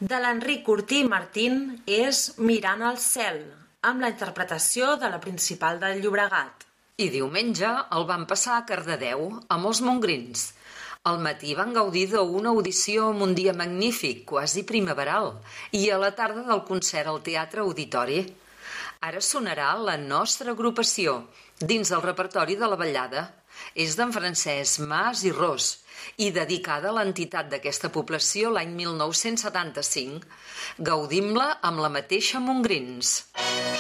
de l'Enric Cortí i Martín és Mirant al cel, amb la interpretació de la Principal del Llobregat. I diumenge el van passar a Cardedeu, amb els mongrins. Al matí van gaudir d'una audició amb un dia magnífic, quasi primaveral, i a la tarda del concert al Teatre Auditori. Ara sonarà la nostra agrupació, dins del repertori de la ballada. És d'en Francesc Mas i Ros, i dedicada a l'entitat d'aquesta població l'any 1975. Gaudim-la amb la mateixa Mongrins.